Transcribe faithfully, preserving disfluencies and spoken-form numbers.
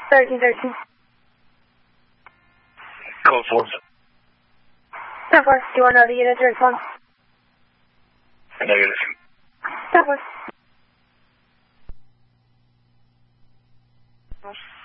thirteen thirteen. Code four. ten four. Do you want to know the unit's response? Negative. ten four.